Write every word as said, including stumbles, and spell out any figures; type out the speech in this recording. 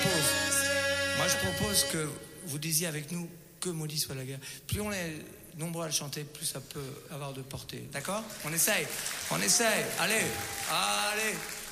propose, moi je propose que vous disiez avec nous que maudit soit la guerre. Plus on est nombreux à le chanter, plus ça peut avoir de portée. D'accord ? On essaye, on essaye. Allez, allez.